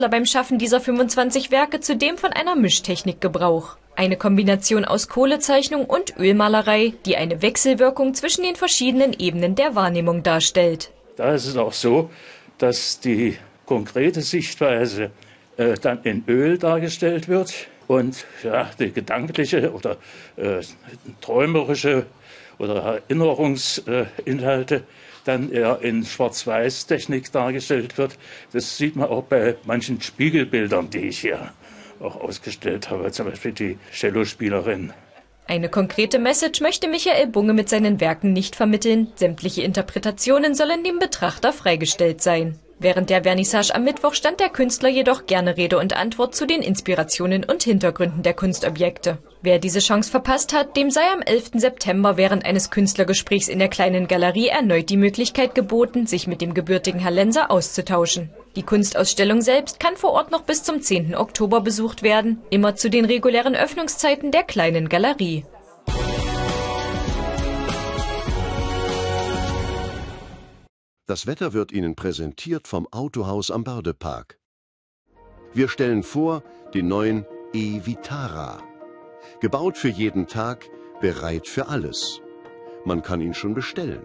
Beim Schaffen dieser 25 Werke zudem von einer Mischtechnik Gebrauch. Eine Kombination aus Kohlezeichnung und Ölmalerei, die eine Wechselwirkung zwischen den verschiedenen Ebenen der Wahrnehmung darstellt. Da ist es auch so, dass die konkrete Sichtweise dann in Öl dargestellt wird und ja, die gedankliche oder träumerische oder Erinnerungsinhalte dann eher in Schwarz-Weiß-Technik dargestellt wird. Das sieht man auch bei manchen Spiegelbildern, die ich hier auch ausgestellt habe, zum Beispiel die Cellospielerin. Eine konkrete Message möchte Michael Bunge mit seinen Werken nicht vermitteln. Sämtliche Interpretationen sollen dem Betrachter freigestellt sein. Während der Vernissage am Mittwoch stand der Künstler jedoch gerne Rede und Antwort zu den Inspirationen und Hintergründen der Kunstobjekte. Wer diese Chance verpasst hat, dem sei am 11. September während eines Künstlergesprächs in der Kleinen Galerie erneut die Möglichkeit geboten, sich mit dem gebürtigen Hallenser auszutauschen. Die Kunstausstellung selbst kann vor Ort noch bis zum 10. Oktober besucht werden, immer zu den regulären Öffnungszeiten der Kleinen Galerie. Das Wetter wird Ihnen präsentiert vom Autohaus am Bördepark. Wir stellen vor den neuen e-Vitara. Gebaut für jeden Tag, bereit für alles. Man kann ihn schon bestellen.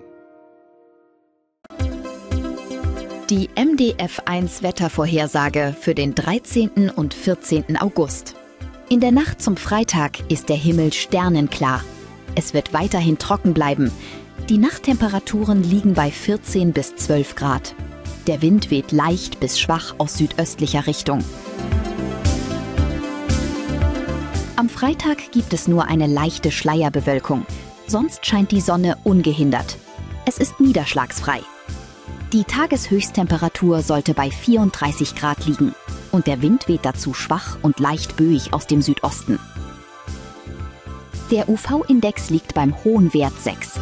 Die MDF1 Wettervorhersage für den 13. und 14. August. In der Nacht zum Freitag ist der Himmel sternenklar. Es wird weiterhin trocken bleiben. Die Nachttemperaturen liegen bei 14 bis 12 Grad. Der Wind weht leicht bis schwach aus südöstlicher Richtung. Am Freitag gibt es nur eine leichte Schleierbewölkung. Sonst scheint die Sonne ungehindert. Es ist niederschlagsfrei. Die Tageshöchsttemperatur sollte bei 34 Grad liegen. Und der Wind weht dazu schwach und leicht böig aus dem Südosten. Der UV-Index liegt beim hohen Wert 6.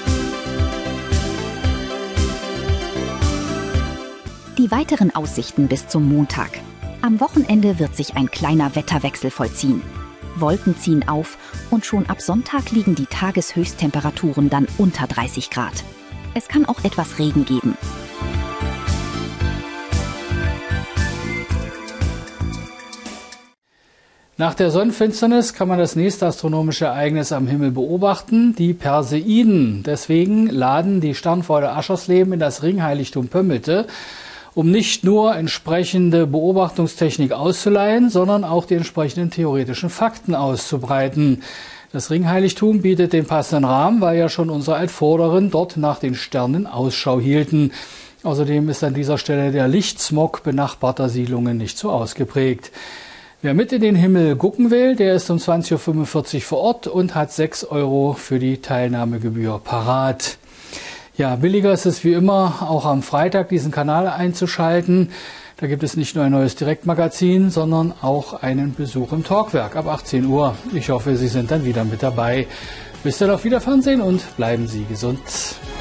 Die weiteren Aussichten bis zum Montag. Am Wochenende wird sich ein kleiner Wetterwechsel vollziehen. Wolken ziehen auf und schon ab Sonntag liegen die Tageshöchsttemperaturen dann unter 30 Grad. Es kann auch etwas Regen geben. Nach der Sonnenfinsternis kann man das nächste astronomische Ereignis am Himmel beobachten, die Perseiden. Deswegen laden die Sternfreunde Aschersleben in das Ringheiligtum Pömmelte, um nicht nur entsprechende Beobachtungstechnik auszuleihen, sondern auch die entsprechenden theoretischen Fakten auszubreiten. Das Ringheiligtum bietet den passenden Rahmen, weil ja schon unsere Altvorderen dort nach den Sternen Ausschau hielten. Außerdem ist an dieser Stelle der Lichtsmog benachbarter Siedlungen nicht so ausgeprägt. Wer mit in den Himmel gucken will, der ist um 20:45 Uhr vor Ort und hat 6 € für die Teilnahmegebühr parat. Ja, billiger ist es wie immer, auch am Freitag diesen Kanal einzuschalten. Da gibt es nicht nur ein neues Direktmagazin, sondern auch einen Besuch im Talkwerk ab 18 Uhr. Ich hoffe, Sie sind dann wieder mit dabei. Bis dann, auf Wiederfernsehen und bleiben Sie gesund.